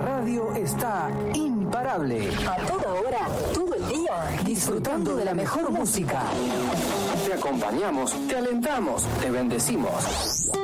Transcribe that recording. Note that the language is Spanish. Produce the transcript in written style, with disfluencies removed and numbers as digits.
radio está imparable. A toda hora, todo el día, disfrutando de la mejor música. Te acompañamos, te alentamos, te bendecimos.